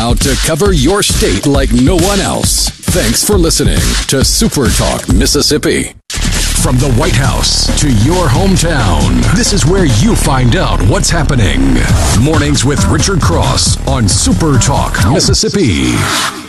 out to cover your state like no one else. Thanks for listening to Super Talk Mississippi. From the White House to your hometown, this is where you find out what's happening. Mornings with Richard Cross on Super Talk Mississippi.